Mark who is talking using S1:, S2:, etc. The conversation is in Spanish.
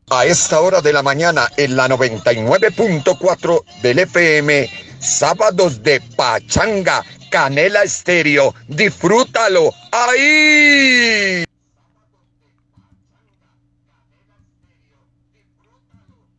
S1: A esta hora de la mañana en la 99.4 del FM, sábados de pachanga, Canela Estéreo. Disfrútalo ahí.